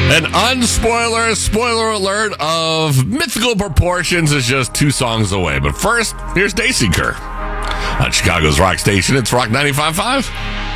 An unspoiler, spoiler alert of mythical proportions is just 2 songs away. But first, here's Daisy Kerr on Chicago's Rock Station. It's Rock 95.5.